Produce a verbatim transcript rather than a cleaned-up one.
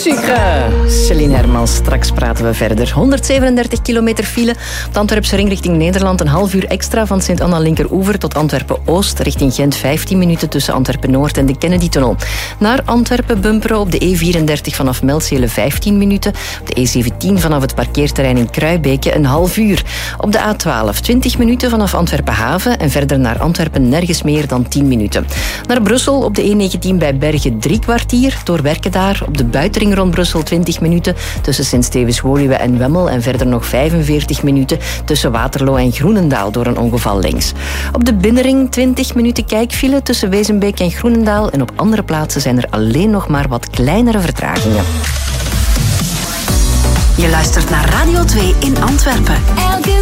Sucre. Celine Hermans, straks praten we verder. honderdzevenendertig kilometer file. Op de Antwerpse ring richting Nederland een half uur extra van Sint-Anna-Linkeroever tot Antwerpen-Oost. Richting Gent vijftien minuten tussen Antwerpen-Noord en de Kennedy-tunnel. Naar Antwerpen bumperen op de E vierendertig vanaf Melzele vijftien minuten. Op de E zeventien vanaf het parkeerterrein in Kruibeke een half uur. Op de A twaalf twintig minuten vanaf Antwerpen-Haven en verder naar Antwerpen nergens meer dan tien minuten. Naar Brussel op de E negentien bij Bergen drie kwartier. Door werken daar op de buitenring rond Brussel twintig minuten tussen Sint-Stevens-Woluwe en Wemmel en verder nog vijfenveertig minuten tussen Waterloo en Groenendaal door een ongeval links. Op de binnenring twintig minuten kijkfile tussen Wezenbeek en Groenendaal en op andere plaatsen zijn er alleen nog maar wat kleinere vertragingen. Je luistert naar Radio twee in Antwerpen. Elke